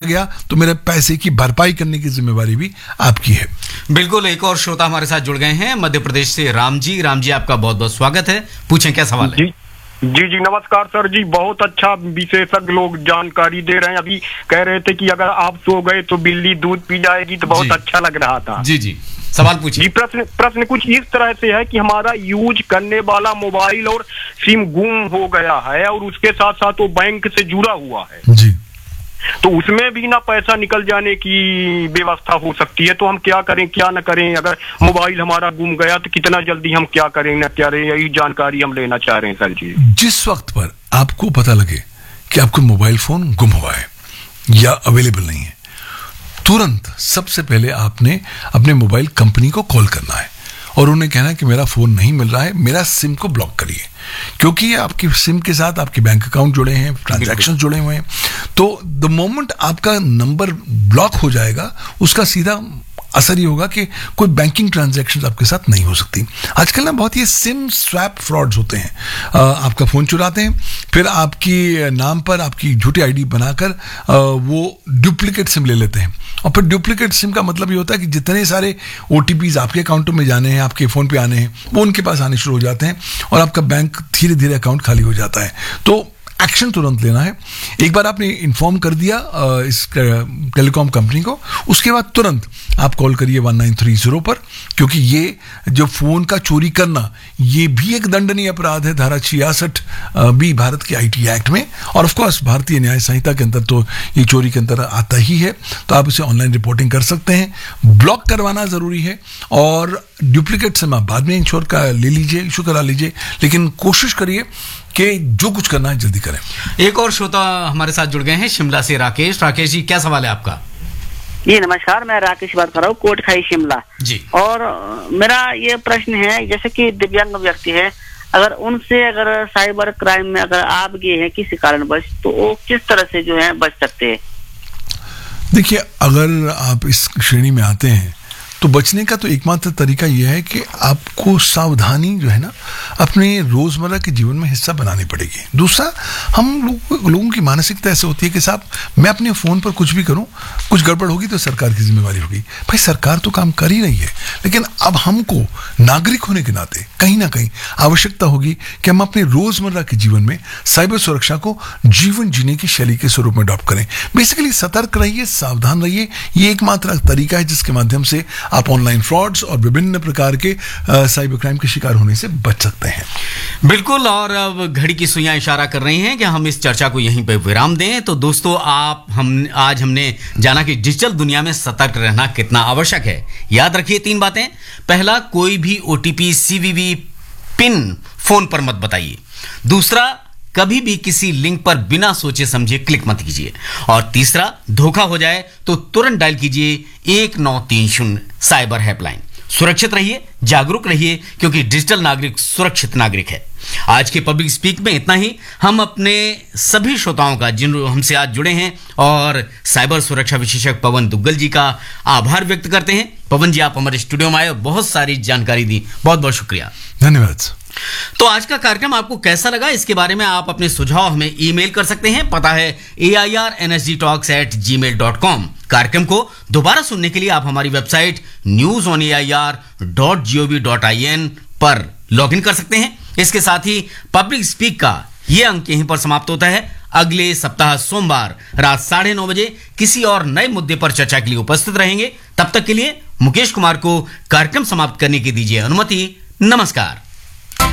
गया तो मेरे पैसे की भरपाई करने की जिम्मेवारी भी आपकी है। बिल्कुल। एक और श्रोता हमारे साथ जुड़ गए हैं मध्य प्रदेश से, राम जी। राम जी, आपका बहुत बहुत स्वागत है, पूछें क्या सवाल है। जी नमस्कार सर जी, बहुत अच्छा विशेषज्ञ लोग जानकारी दे रहे हैं। अभी कह रहे थे कि अगर आप सो गए तो बिल्ली दूध पी जाएगी, तो बहुत अच्छा लग रहा था। जी सवाल पूछिए। जी, प्रश्न कुछ इस तरह से है कि हमारा यूज करने वाला मोबाइल और सिम गुम हो गया है और उसके साथ साथ वो बैंक से जुड़ा हुआ है जी, तो उसमें भी ना पैसा निकल जाने की व्यवस्था हो सकती है। तो हम क्या करें क्या न करें? अगर मोबाइल हमारा गुम गया तो कितना जल्दी हम क्या करें न करें, यही जानकारी हम लेना चाह रहे हैं सर जी। जिस वक्त पर आपको पता लगे कि आपका मोबाइल फोन गुम हुआ है या अवेलेबल नहीं है, तुरंत सबसे पहले आपने अपने मोबाइल कंपनी को कॉल करना है और उन्हें कहना है कि मेरा फोन नहीं मिल रहा है, मेरा सिम को ब्लॉक करिए, क्योंकि आपकी सिम के साथ आपके बैंक अकाउंट जुड़े हैं, ट्रांजैक्शन जुड़े हुए हैं। तो द मोमेंट आपका नंबर ब्लॉक हो जाएगा, उसका सीधा असर ये होगा कि कोई बैंकिंग ट्रांजैक्शन आपके साथ नहीं हो सकती। आजकल ना बहुत ये सिम स्वैप फ्रॉड्स होते हैं। आपका फोन चुराते हैं, फिर आपकी नाम पर आपकी झूठी आईडी बनाकर वो डुप्लीकेट सिम ले लेते हैं। और फिर डुप्लीकेट सिम का मतलब ये होता है कि जितने सारे ओटीपीज आपके अकाउंटों में जाने हैं, आपके फोन पे आने हैं, वो उनके पास आने शुरू हो जाते हैं और आपका बैंक धीरे धीरे अकाउंट खाली हो जाता है। तो एक्शन तुरंत लेना है। एक बार आपने इन्फॉर्म कर दिया इस टेलीकॉम कंपनी को, उसके बाद तुरंत आप कॉल करिए 1930 पर, क्योंकि ये जो फोन का चोरी करना ये भी एक दंडनीय अपराध है, धारा 66 बी भारत के आईटी एक्ट में, और ऑफ कोर्स भारतीय न्याय संहिता के अंदर तो ये चोरी के अंदर आता ही है। तो आप इसे ऑनलाइन रिपोर्टिंग कर सकते हैं। ब्लॉक करवाना जरूरी है और डुप्लीकेट सिम आप बाद में इंश्योर का ले लीजिए, इशू करा लीजिए, लेकिन कोशिश करिए कि जो कुछ करना है जल्दी करें। एक और श्रोता हमारे साथ जुड़ गए हैं शिमला से, राकेश। राकेश जी, क्या सवाल है आपका? जी नमस्कार, मैं राकेश बात कर रहा हूँ, कोटखाई शिमला जी। और मेरा ये प्रश्न है, जैसे कि दिव्यांग व्यक्ति है, अगर उनसे अगर साइबर क्राइम में अगर आप गए हैं किसी कारणवश, तो वो किस तरह से जो है बच सकते हैं? देखिए, अगर आप इस श्रेणी में आते हैं तो बचने का तो एकमात्र तरीका यह है कि आपको सावधानी जो है ना अपने रोजमर्रा के जीवन में हिस्सा बनानी पड़ेगी। दूसरा, हम लोगों की मानसिकता ऐसे होती है कि साहब मैं अपने फोन पर कुछ भी करूं, कुछ गड़बड़ होगी तो सरकार की जिम्मेवारी होगी। भाई, सरकार तो काम कर ही रही है, लेकिन अब हमको नागरिक होने के नाते कहीं ना कहीं आवश्यकता होगी कि हम अपने रोजमर्रा के जीवन में साइबर सुरक्षा को जीवन जीने की शैली के स्वरूप में अडॉप्ट करें। बेसिकली सतर्क रहिए, सावधान रहिए। ये एकमात्र तरीका है जिसके माध्यम से आप ऑनलाइन फ्रॉड्स और विभिन्न प्रकार के साइबर क्राइम के शिकार होने से बच सकते हैं। बिल्कुल। और अब घड़ी की सुइयां इशारा कर रही हैं कि हम इस चर्चा को यहीं पे विराम दें। तो दोस्तों, आज हमने जाना कि डिजिटल दुनिया में सतर्क रहना कितना आवश्यक है। याद रखिए 3 बातें। पहला, कोई भी ओटीपी, सीवीवी, पिन फोन पर मत बताइए। दूसरा, कभी भी किसी लिंक पर बिना सोचे समझे क्लिक मत कीजिए। और तीसरा, धोखा हो जाए तो तुरंत डायल कीजिए 1930 साइबर हेल्पलाइन। सुरक्षित रहिए, जागरूक रहिए, क्योंकि डिजिटल नागरिक सुरक्षित नागरिक है। आज के पब्लिक स्पीक में इतना ही। हम अपने सभी श्रोताओं का, जिन हमसे आज जुड़े हैं, और साइबर सुरक्षा विशेषज्ञ पवन दुग्गल जी का आभार व्यक्त करते हैं। पवन जी, आप हमारे स्टूडियो में आए और बहुत सारी जानकारी दी, बहुत बहुत शुक्रिया। धन्यवाद। तो आज का कार्यक्रम आपको कैसा लगा, इसके बारे में आप अपने सुझाव हमें ईमेल कर सकते हैं। पता है airnsgtalks@gmail.com। कार्यक्रम को दोबारा सुनने के लिए आप हमारी वेबसाइट newsonair.gov.in पर लॉगिन कर सकते हैं। इसके साथ ही पब्लिक स्पीक का ये अंक यहीं पर समाप्त होता है। अगले सप्ताह सोमवार रात 9:30 बजे किसी और नए मुद्दे पर चर्चा के लिए उपस्थित रहेंगे। तब तक के लिए मुकेश कुमार को कार्यक्रम समाप्त करने की दीजिए अनुमति। नमस्कार।